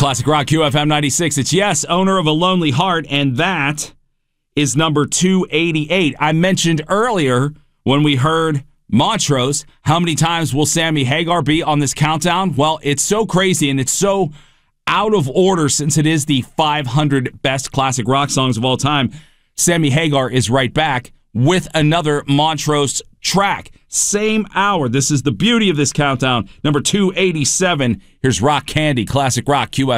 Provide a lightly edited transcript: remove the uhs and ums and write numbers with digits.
Classic Rock QFM 96. It's Yes, Owner of a Lonely Heart, and that is number 288. I mentioned earlier when we heard Montrose, how many times will Sammy Hagar be on this countdown? Well, it's so crazy and it's so out of order since it is the 500 best classic rock songs of all time. Sammy Hagar is right back with another Montrose track. Same hour. This is the beauty of this countdown. Number 287. Here's Rock Candy, Classic Rock QFM.